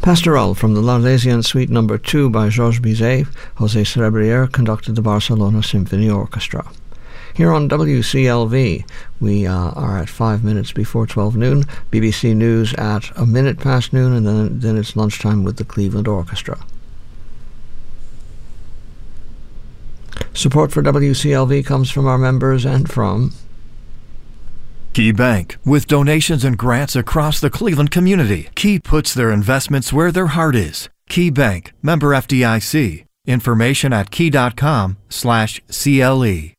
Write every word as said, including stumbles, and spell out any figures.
Pastoral from the Laudasian Suite Number two by Georges Bizet. José Cerebrier conducted the Barcelona Symphony Orchestra. Here on W C L V, we uh, are at five minutes before twelve noon, B B C News at a minute past noon, and then, then it's lunchtime with the Cleveland Orchestra. Support for W C L V comes from our members and from Key Bank. With donations and grants across the Cleveland community, Key puts their investments where their heart is. Key Bank, member F D I C. Information at key dot com slash C L E.